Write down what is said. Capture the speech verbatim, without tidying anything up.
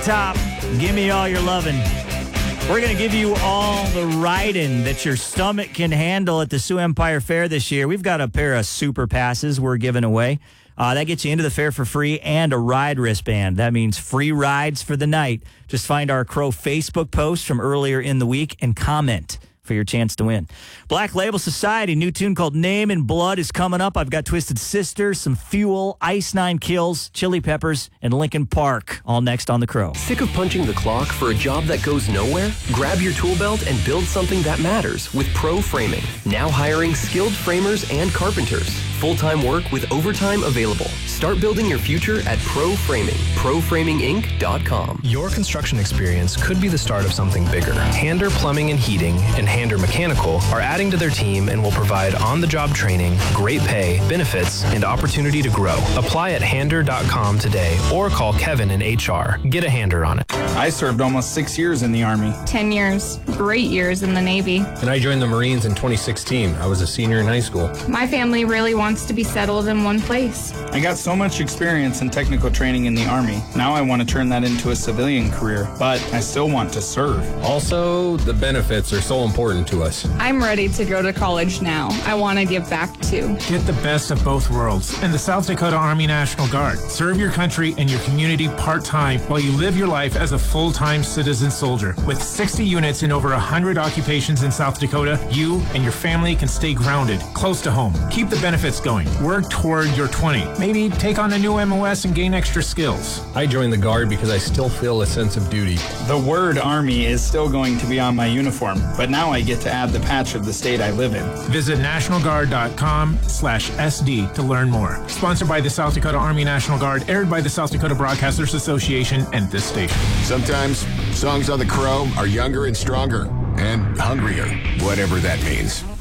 top. Give me all your lovin'. We're going to give you all the riding that your stomach can handle at the Sioux Empire Fair this year. We've got a pair of super passes we're giving away. Uh, that gets you into the fair for free and a ride wristband. That means free rides for the night. Just find our Crow Facebook post from earlier in the week and comment for your chance to win. Black Label Society, new tune called Name and Blood is coming up. I've got Twisted Sister, some Fuel, Ice Nine Kills, Chili Peppers, and Linkin Park, all next on The Crow. Sick of punching the clock for a job that goes nowhere? Grab your tool belt and build something that matters with Pro Framing. Now hiring skilled framers and carpenters. Full-time work with overtime available. Start building your future at Pro Framing. pro framing inc dot com. Your construction experience could be the start of something bigger. Hander Plumbing and Heating and Hander Mechanical are adding to their team and will provide on-the-job training, great pay, benefits, and opportunity to grow. Apply at hander dot com today or call Kevin in H R. Get a hander on it. I served almost six years in the Army. Ten years. Great years in the Navy. And I joined the Marines in twenty sixteen. I was a senior in high school. My family really wants to be settled in one place. I got so much experience and technical training in the Army. Now I want to turn that into a civilian career, but I still want to serve. Also, the benefits are so important to us. I'm ready to go to college now. I want to give back too. Get the best of both worlds in the South Dakota Army National Guard. Serve your country and your community part-time while you live your life as a full-time citizen soldier. With sixty units in over one hundred occupations in South Dakota, you and your family can stay grounded, close to home. Keep the benefits going. Work toward your twenty. Maybe take on a new M O S and gain extra skills. I joined the Guard because I still feel a sense of duty. The word Army is still going to be on my uniform, but now I get to add the patch of the state I live in. Visit national guard dot com slash S D to learn more. Sponsored by the South Dakota Army National Guard, aired by the South Dakota Broadcasters Association and this station. Sometimes songs on The Crow are younger and stronger and hungrier, whatever that means.